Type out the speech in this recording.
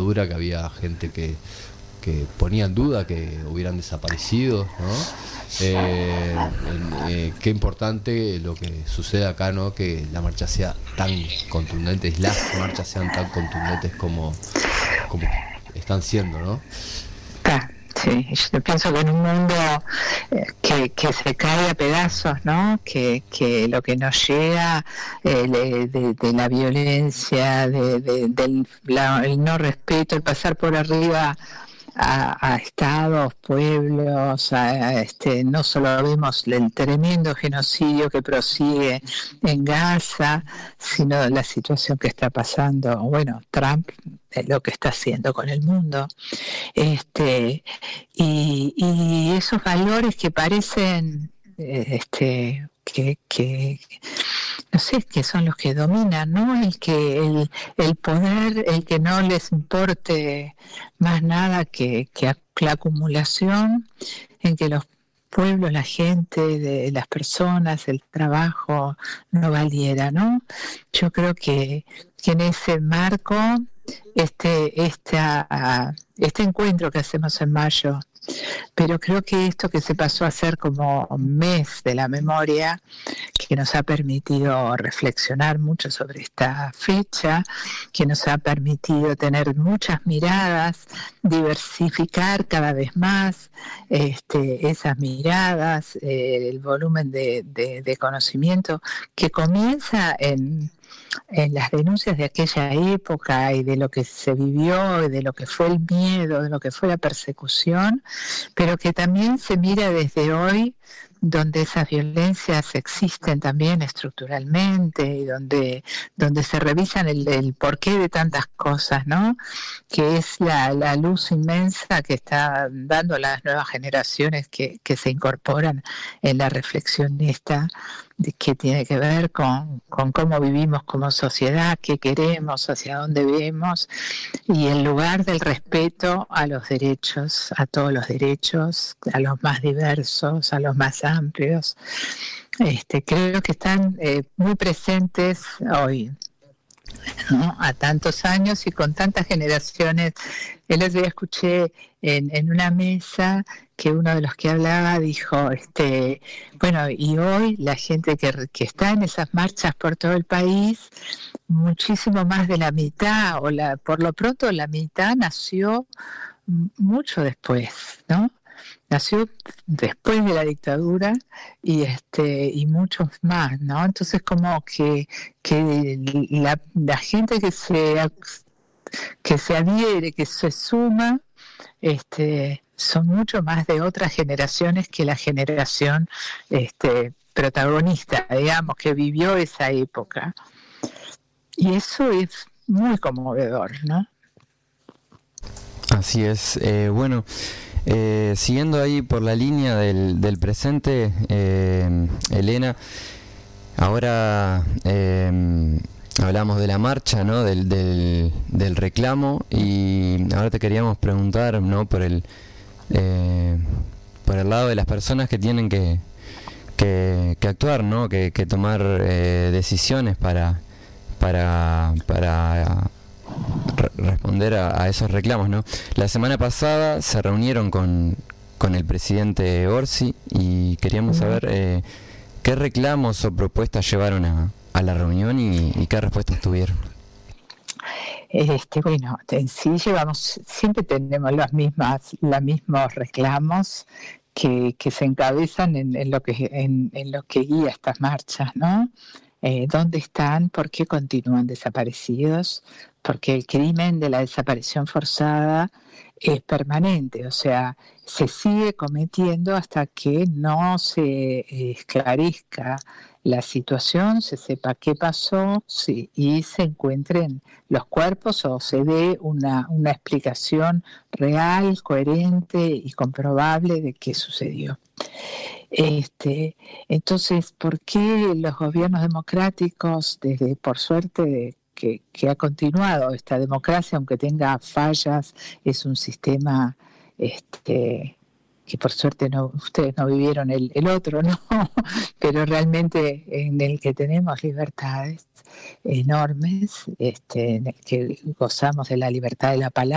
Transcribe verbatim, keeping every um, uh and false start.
dictadura, que había gente que, que ponía en duda que hubieran desaparecido, ¿no? Eh, eh, qué importante lo que sucede acá, ¿no? Que la marcha sea tan contundente, las marchas sean tan contundentes como, como están siendo, ¿no? Ah, sí, yo pienso que en un mundo eh, que, que se cae a pedazos, ¿no? Que, que lo que nos llega eh, de, de, de la violencia, de, de, del la, el no respeto, el pasar por arriba A, a estados, pueblos, a, a este, no solo vemos el tremendo genocidio que prosigue en Gaza, sino la situación que está pasando, bueno, Trump, lo que está haciendo con el mundo, este, y, y esos valores que parecen, este, que, que no sé, que son los que dominan, ¿no? El que el, el poder, el que no les importe más nada que, que la acumulación, en que los pueblos, la gente, de las personas, el trabajo no valiera, ¿no? Yo creo que, que en ese marco, este, esta, este encuentro que hacemos en mayo, pero creo que esto que se pasó a ser como mes de la memoria, que nos ha permitido reflexionar mucho sobre esta fecha, que nos ha permitido tener muchas miradas, diversificar cada vez más este, esas miradas, eh, el volumen de, de, de conocimiento que comienza en... en las denuncias de aquella época y de lo que se vivió, y de lo que fue el miedo, de lo que fue la persecución, pero que también se mira desde hoy, donde esas violencias existen también estructuralmente y donde, donde se revisan el, el porqué de tantas cosas, ¿no? Que es la, la luz inmensa que está dando las nuevas generaciones que, que se incorporan en la reflexión esta, que tiene que ver con, con cómo vivimos como sociedad, qué queremos, hacia dónde vemos, y el lugar del respeto a los derechos, a todos los derechos, a los más diversos, a los más amplios. Este, creo que están eh, muy presentes hoy, ¿no? A tantos años y con tantas generaciones. El otro día escuché en, en una mesa que uno de los que hablaba dijo, este, bueno, y hoy la gente que, que está en esas marchas por todo el país, muchísimo más de la mitad, o la, por lo pronto la mitad nació mucho después, ¿no? Nació después de la dictadura y este y muchos más, ¿no? Entonces como que, que la, la gente que se que se adhiere, que se suma, este son mucho más de otras generaciones que la generación este protagonista, digamos, que vivió esa época. Y eso es muy conmovedor, ¿no? Así es. Eh, bueno, eh, siguiendo ahí por la línea del, del presente, eh, Elena, ahora eh, hablamos de la marcha, ¿no? Del, del, del reclamo, y ahora te queríamos preguntar, ¿no? Por el eh, por el lado de las personas que tienen que que, que actuar, ¿no? Que, que tomar eh, decisiones para para para re- responder a, a esos reclamos, ¿no? La semana pasada se reunieron con con el presidente Orsi y queríamos saber eh, qué reclamos o propuestas llevaron a, a la reunión y, y qué respuestas tuvieron. Este, bueno, en sí llevamos, siempre tenemos las mismas, los mismos reclamos que, que se encabezan en, en lo que en, en lo que guía estas marchas, ¿no? Eh, ¿Dónde están? ¿Por qué continúan desaparecidos? Porque el crimen de la desaparición forzada es permanente, o sea, se sigue cometiendo hasta que no se esclarezca la situación, se sepa qué pasó, sí, y se encuentren los cuerpos o se dé una, una explicación real, coherente y comprobable de qué sucedió. Este, entonces, ¿por qué los gobiernos democráticos, desde por suerte que, que ha continuado esta democracia, aunque tenga fallas, es un sistema este, que por suerte no, ustedes no vivieron el, el otro, ¿no? Pero realmente en el que tenemos libertades enormes, este, en el que gozamos de la libertad de la palabra,